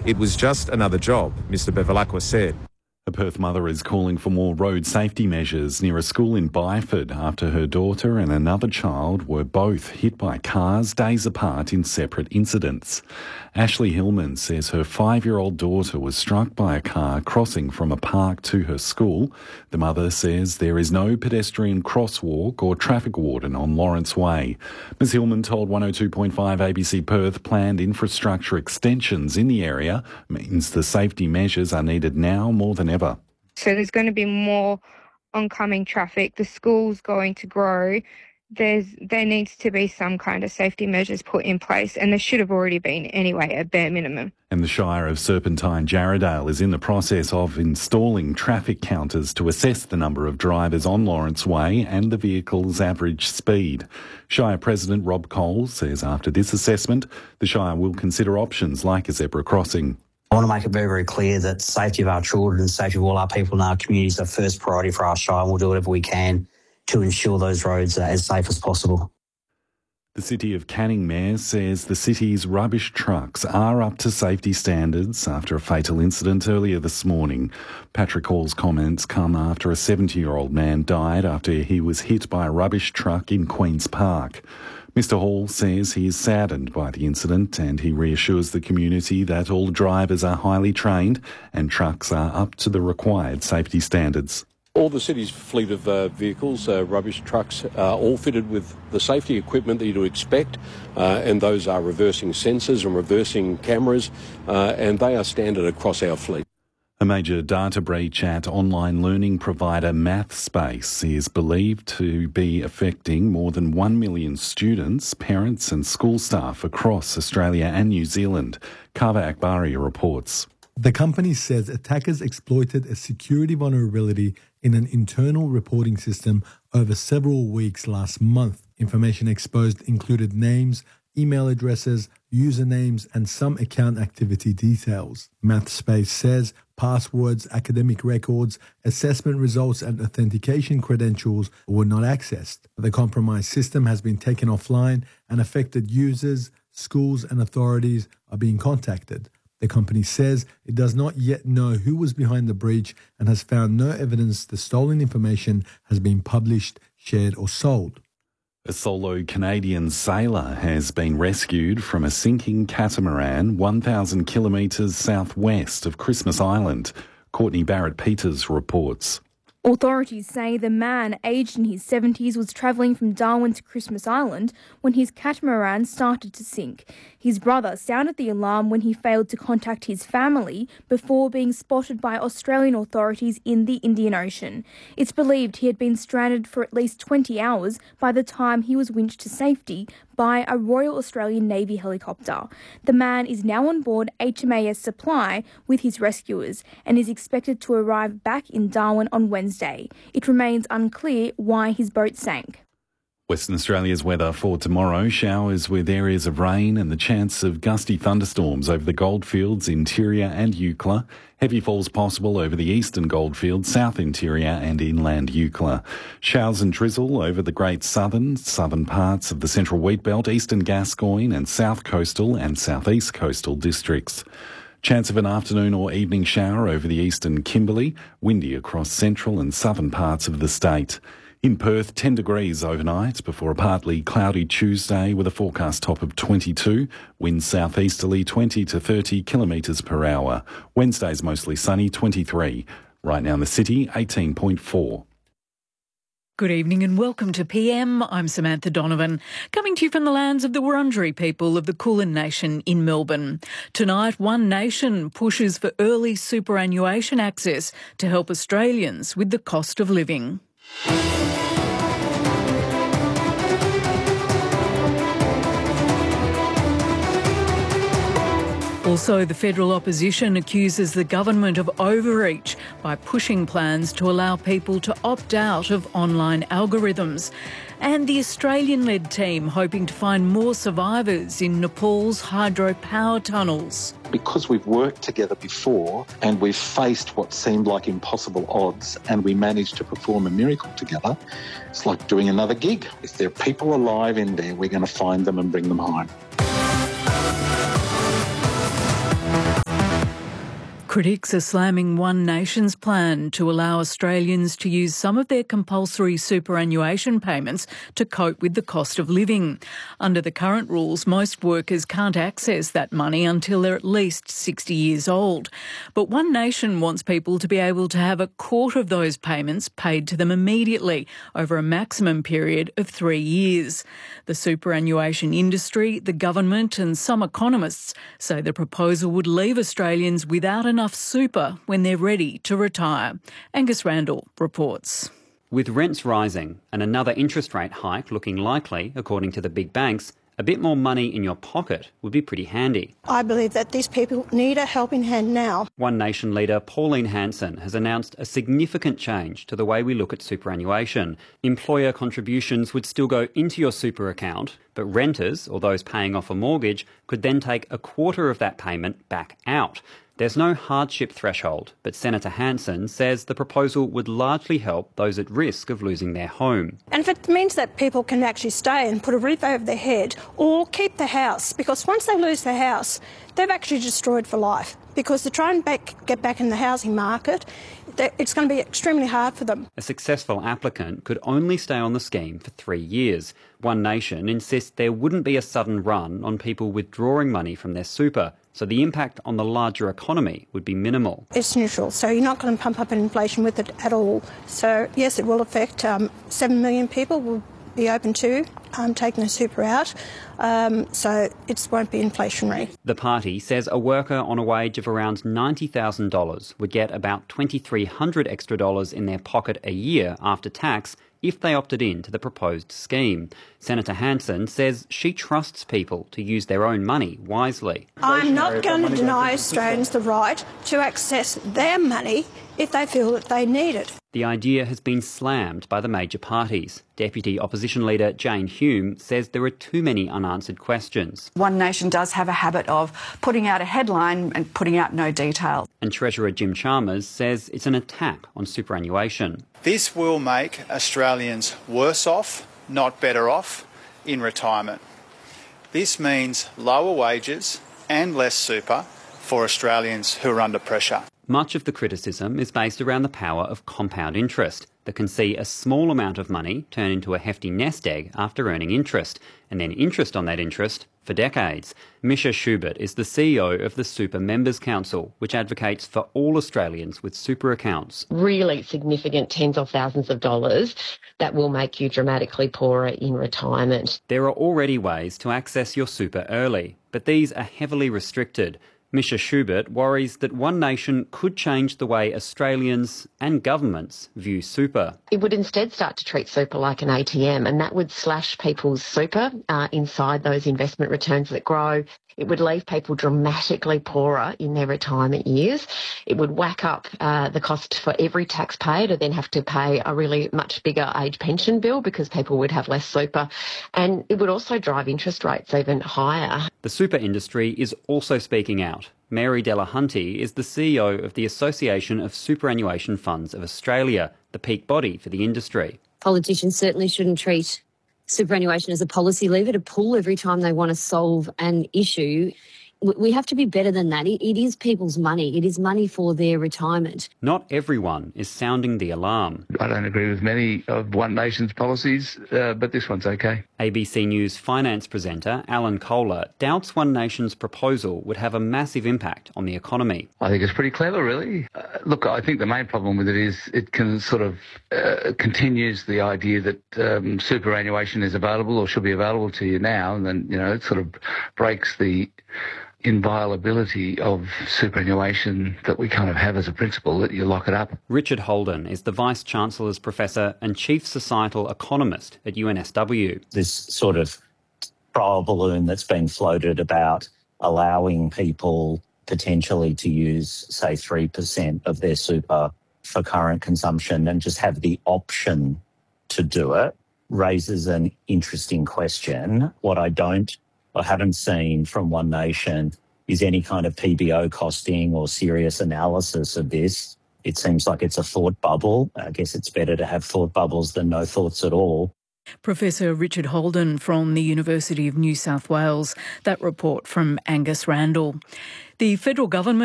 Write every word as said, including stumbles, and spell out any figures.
It was just another job, Mister Bevilacqua said. A Perth mother is calling for more road safety measures near a school in Byford after her daughter and another child were both hit by cars days apart in separate incidents. Ashley Hillman says her five-year-old daughter was struck by a car crossing from a park to her school. The mother says there is no pedestrian crosswalk or traffic warden on Lawrence Way. Miz Hillman told one oh two point five A B C Perth planned infrastructure extensions in the area means the safety measures are needed now more than ever. So there's going to be more oncoming traffic. The school's going to grow. There's there needs to be some kind of safety measures put in place, and there should have already been anyway, at bare minimum. And the Shire of Serpentine Jarrahdale is in the process of installing traffic counters to assess the number of drivers on Lawrence Way and the vehicle's average speed. Shire President Rob Cole says after this assessment, the Shire will consider options like a zebra crossing. I want to make it very, very clear that safety of our children and safety of all our people in our communities are first priority for our Shire, and we'll do whatever we can to ensure those roads are as safe as possible. The City of Canning Mayor says the city's rubbish trucks are up to safety standards after a fatal incident earlier this morning. Patrick Hall's comments come after a seventy-year-old man died after he was hit by a rubbish truck in Queen's Park. Mister Hall says he is saddened by the incident and he reassures the community that all drivers are highly trained and trucks are up to the required safety standards. All the city's fleet of uh, vehicles, uh, rubbish trucks, are all fitted with the safety equipment that you'd expect, uh, and those are reversing sensors and reversing cameras, uh, and they are standard across our fleet. A major data breach at online learning provider MathSpace is believed to be affecting more than one million students, parents and school staff across Australia and New Zealand. Kava Akbari reports. The company says attackers exploited a security vulnerability in an internal reporting system over several weeks last month. Information exposed included names, email addresses, usernames and some account activity details. MathSpace says passwords, academic records, assessment results and authentication credentials were not accessed. The compromised system has been taken offline and affected users, schools and authorities are being contacted. The company says it does not yet know who was behind the breach and has found no evidence the stolen information has been published, shared or sold. A solo Canadian sailor has been rescued from a sinking catamaran one thousand kilometres southwest of Christmas Island. Courtney Barrett-Peters reports. Authorities say the man, aged in his seventies, was travelling from Darwin to Christmas Island when his catamaran started to sink. His brother sounded the alarm when he failed to contact his family before being spotted by Australian authorities in the Indian Ocean. It's believed he had been stranded for at least twenty hours by the time he was winched to safety by a Royal Australian Navy helicopter. The man is now on board H M A S Supply with his rescuers and is expected to arrive back in Darwin on Wednesday. It remains unclear why his boat sank. Western Australia's weather for tomorrow, showers with areas of rain and the chance of gusty thunderstorms over the Goldfields, interior and Eucla. Heavy falls possible over the eastern Goldfields, south interior and inland Eucla. Showers and drizzle over the Great Southern, southern parts of the Central Wheatbelt, eastern Gascoyne and south coastal and southeast coastal districts. Chance of an afternoon or evening shower over the eastern Kimberley, windy across central and southern parts of the state. In Perth, ten degrees overnight before a partly cloudy Tuesday with a forecast top of twenty-two. Winds southeasterly twenty to thirty kilometres per hour. Wednesday's mostly sunny, twenty-three. Right now in the city, eighteen point four. Good evening and welcome to P M. I'm Samantha Donovan, coming to you from the lands of the Wurundjeri people of the Kulin Nation in Melbourne. Tonight, One Nation pushes for early superannuation access to help Australians with the cost of living. Also, the federal opposition accuses the government of overreach by pushing plans to allow people to opt out of online algorithms. And the Australian-led team hoping to find more survivors in Nepal's hydropower tunnels. Because we've worked together before and we've faced what seemed like impossible odds and we managed to perform a miracle together, it's like doing another gig. If there are people alive in there, we're going to find them and bring them home. Critics are slamming One Nation's plan to allow Australians to use some of their compulsory superannuation payments to cope with the cost of living. Under the current rules, most workers can't access that money until they're at least sixty years old. But One Nation wants people to be able to have a quarter of those payments paid to them immediately over a maximum period of three years. The superannuation industry, the government and some economists say the proposal would leave Australians without enough super when they're ready to retire. Angus Randall reports. With rents rising and another interest rate hike looking likely, according to the big banks, a bit more money in your pocket would be pretty handy. I believe that these people need a helping hand now. One Nation leader Pauline Hanson has announced a significant change to the way we look at superannuation. Employer contributions would still go into your super account, but renters, or those paying off a mortgage, could then take a quarter of that payment back out. There's no hardship threshold, but Senator Hanson says the proposal would largely help those at risk of losing their home. And if it means that people can actually stay and put a roof over their head or keep the house, because once they lose their house, they've actually destroyed for life. Because to try and back, get back in the housing market, it's going to be extremely hard for them. A successful applicant could only stay on the scheme for three years. One Nation insists there wouldn't be a sudden run on people withdrawing money from their super, so the impact on the larger economy would be minimal. It's neutral, so you're not going to pump up inflation with it at all. So yes, it will affect um, seven million people will be open to um, taking the super out, um, so it won't be inflationary. The party says a worker on a wage of around ninety thousand dollars would get about two thousand three hundred dollars extra dollars in their pocket a year after tax if they opted in to the proposed scheme. Senator Hanson says she trusts people to use their own money wisely. I'm not going to deny Australians the right to access their money if they feel that they need it. The idea has been slammed by the major parties. Deputy Opposition Leader Jane Hume says there are too many unanswered questions. One Nation does have a habit of putting out a headline and putting out no detail. And Treasurer Jim Chalmers says it's an attack on superannuation. This will make Australians worse off, not better off, in retirement. This means lower wages and less super for Australians who are under pressure. Much of the criticism is based around the power of compound interest that can see a small amount of money turn into a hefty nest egg after earning interest, and then interest on that interest for decades. Misha Schubert is the C E O of the Super Members Council, which advocates for all Australians with super accounts. Really significant tens of thousands of dollars that will make you dramatically poorer in retirement. There are already ways to access your super early, but these are heavily restricted. Misha Schubert worries that One Nation could change the way Australians and governments view super. It would instead start to treat super like an A T M, and that would slash people's super uh, inside those investment returns that grow. It would leave people dramatically poorer in their retirement years. It would whack up uh, the cost for every taxpayer to then have to pay a really much bigger age pension bill because people would have less super. And it would also drive interest rates even higher. The super industry is also speaking out. Mary Delahunty is the C E O of the Association of Superannuation Funds of Australia, the peak body for the industry. Politicians certainly shouldn't treat superannuation as a policy lever to pull every time they want to solve an issue. We have to be better than that. It is people's money. It is money for their retirement. Not everyone is sounding the alarm. I don't agree with many of One Nation's policies, uh, but this one's okay. A B C News finance presenter Alan Kohler doubts One Nation's proposal would have a massive impact on the economy. I think it's pretty clever, really. Uh, look, I think the main problem with it is it can sort of uh, continues the idea that um, superannuation is available or should be available to you now, and then, you know, it sort of breaks the inviolability of superannuation that we kind of have as a principle, that you lock it up. Richard Holden is the Vice-Chancellor's Professor and Chief Societal Economist at U N S W. This sort of trial balloon that's been floated about allowing people potentially to use, say, three percent of their super for current consumption and just have the option to do it raises an interesting question. What I don't I haven't seen from One Nation is any kind of P B O costing or serious analysis of this. It seems like it's a thought bubble. I guess it's better to have thought bubbles than no thoughts at all. Professor Richard Holden from the University of New South Wales. That report from Angus Randall. The federal government